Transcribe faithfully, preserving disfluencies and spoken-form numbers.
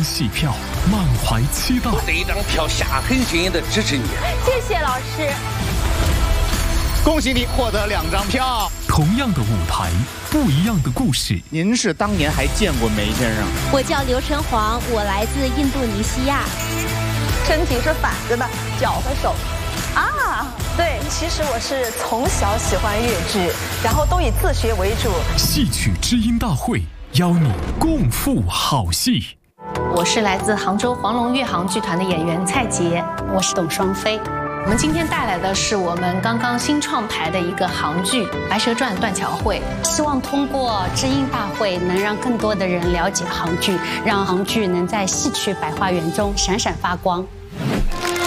戏票，满怀期待。 这一张票下狠心的支持你。 谢谢老师。 恭喜你获得两张票。 同样的舞台，不一样的故事。 您是当年还见过梅先生？ 我叫刘晨煌，我来自印度尼西亚。 身体是反着的，脚和手。啊，对，其实我是从小喜欢粤剧，然后都以自学为主。 戏曲知音大会邀你共赴好戏。 我是来自杭州黄龙粤杭剧团的演员蔡洁， 我是董双飞。 我们今天带来的是我们刚刚新创排的一个杭剧《白蛇传·断桥会》， 希望通过知音大会能让更多的人了解杭剧，让杭剧能在戏曲百花园中闪闪发光。